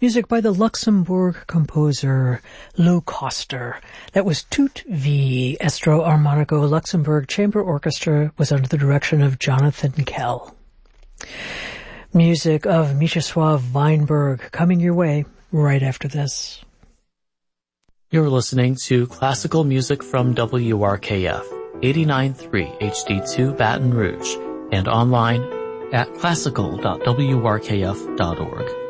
Music by the Luxembourg composer Lou Koster. That was Tout V. Estro Armonico Luxembourg Chamber Orchestra was under the direction of Jonathan Kell. Music of Mieczysław Weinberg coming your way right after this. You're listening to classical music from WRKF, 89.3 HD2 Baton Rouge, and online at classical.wrkf.org.